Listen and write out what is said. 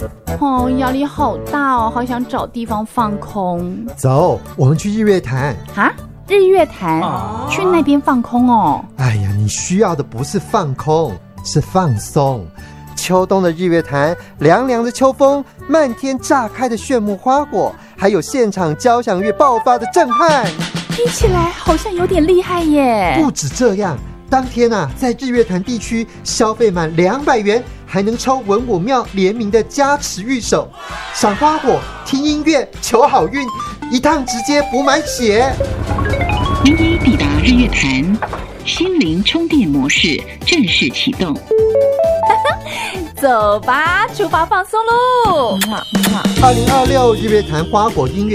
哦，压力好大哦，好想找地方放空。 走，我们去日月潭。 哈？日月潭？去那边放空哦？ 哎呀，你需要的不是放空，是放松。秋冬的日月潭，凉凉的秋风，漫天炸开的炫目花果，还有现场交响乐爆发的震撼， 听起来好像有点厉害耶。 不止这样，当天在日月潭地区消费满200元，还能抽文武庙联名的加持御守，赏花火、听音乐、求好运，一趟直接补满血。 您已抵达日月潭，心灵充电模式正式启动。 走吧，出发放松喽！ 2026日月潭花火音乐